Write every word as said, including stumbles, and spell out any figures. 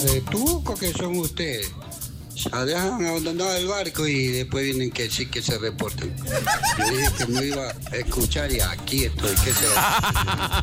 de tuco que son ustedes. Ya dejan abandonado el barco y después vienen que sí que se reporten. Yo dije que no iba a escuchar y aquí estoy. ¿Qué será?